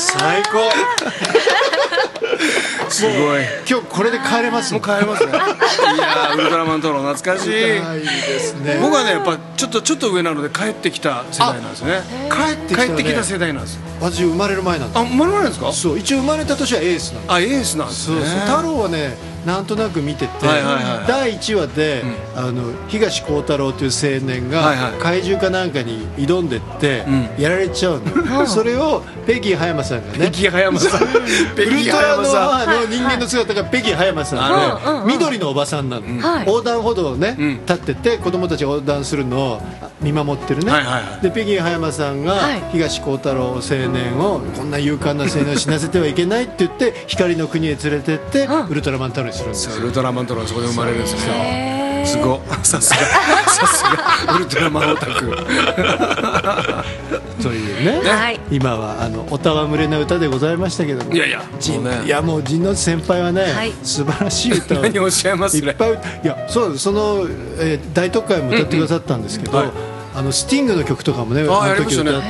最高。 すごい。 今日これで帰れます。 もう帰れますね。いやウルトラマントロ懐かしい。 いいですね。 僕はねやっぱちょっと上なので帰ってきた世代なんですね。帰ってきた世代なんです。 私生まれる前なんです。 生まれる前ですか。 そう、一応生まれた年はエースなんです。 エースなんですね。 太郎はねなんとなく見てて、第1話で、東光太郎という青年が怪獣かなんかに挑んでってやられちゃうの、それをペギー葉山さんがね、 ペギー葉山さんウルトラの人間の姿がペギー葉山さんで、緑のおばさんなの、横断歩道をね立ってて子供たちが横断するのを見守ってるね、でペギー葉山さんが東光太郎青年をこんな勇敢な青年を死なせてはいけないって言って光の国へ連れてってウルトラマン太郎にするんですよ。 ウルトラマントロはそこで生まれるんですよ。すごさすがウルトラマンオタクというね、今はお戯れな歌でございましたけども、いやもう陣内先輩はね素晴らしい歌を何をおっしゃいますね。 いっぱい、いやそうその大特会も歌ってくださったんですけど、スティングの曲とかもねあの時歌ってくださって、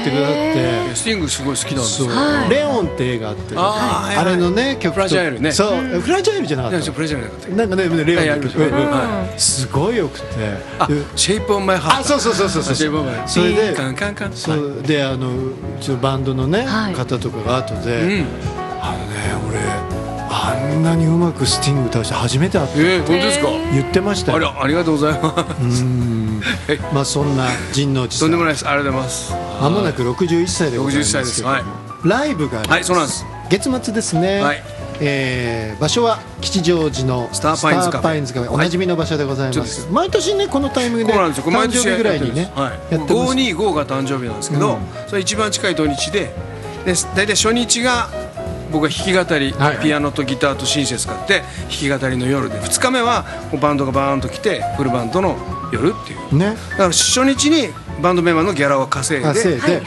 スティングすごい好きなんですよ。 レオンって映画あって、あれのね曲と、 フラジャイルね、 そうフラジャイルじゃなかった、 フラジャイルじゃなかった、 なんかねレオンの曲すごいよくて、 シェイプオンマイハート、 そうそれでカンカンカン、 そうでうちのバンドのね方とかが後で俺あんなにうまくスティング歌う人初めて会った、 本当ですか、 言ってましたよ。 ありがとうございます。 まあそんな陣内さん、 とんでもないです、ありがとうございます。 まもなく61歳でございますけど、ライブがそうなんです、 月末ですね。場所は吉祥寺のスターパインズカフェ、おなじみの場所でございます。毎年ねこのタイミングで誕生日ぐらいにねやってます。 525が誕生日なんですけど、それ一番近い土日で、大体初日が僕は弾き語り、ピアノとギターとシンセ使って弾き語りの夜で、2日目はバンドがバーンと来てフルバンドの夜っていうね、だから初日にバンドメンバーのギャラを稼いで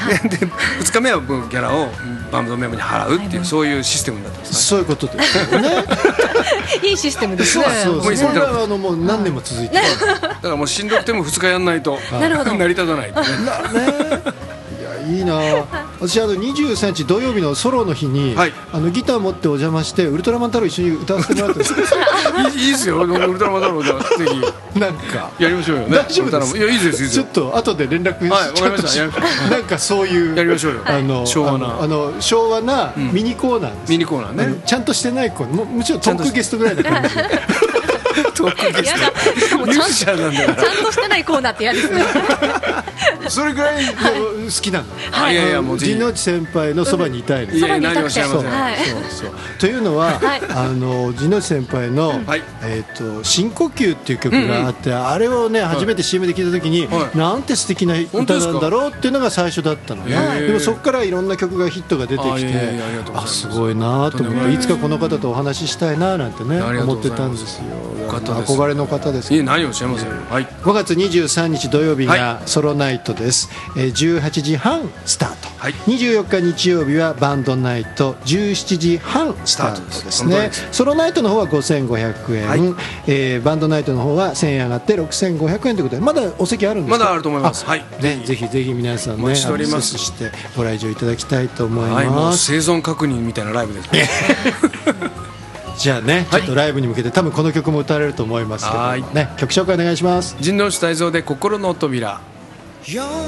2日目はギャラをバンドメンバーに払うっていう、そういうシステムになってます。 そういうことですよね。 いいシステムですね。 そうそれはもう何年も続いてる。 だからもうしんどくても2日やんないと成り立たないってね。 いいな。私23日土曜日のソロの日にギター持ってお邪魔してウルトラマン太郎一緒に歌わせてもらっていいですよ、ウルトラマン太郎じゃぜひなんかやりましょうよね。 大丈夫です。 いやいいです。 ちょっと後で連絡なんかそういうやりましょうよ。昭和なミニコーナーね。ちゃんとしてないコーナー、むしろトークゲストぐらいの感じ。 トークゲストミュージシャンなんだからちゃんとしてないコーナーって嫌ですね。 それぐらい好きなの。 いやいやもう陣内先輩のそばにいたいです。 いや何をおっしゃいません。 そうというのは陣内先輩の深呼吸っていう曲があって、あれをね初めて CM で聞いた時になんて素敵な歌なんだろうっていうのが最初だったのね。でもそこからいろんな曲がヒットが出てきて、すごいなと思って、いつかこの方とお話ししたいななんてね思ってたんですよ。憧れの方です。 何をおっしゃいますよ。 5月23日土曜日がソロナイトです。18時半スタート。24日日曜日はバンドナイト17時半スタートですね。ソロナイトの方は5500円、バンドナイトの方は1000円上がって6500円ということで、まだお席あるんですか。 まだあると思います。 ぜひぜひ皆さんねアクセスしてご来場いただきたいと思います。 生存確認みたいなライブです。 じゃあね、ちょっとライブに向けて多分この曲も歌われると思いますけどね、曲紹介お願いします。 陣内泰造で心の扉。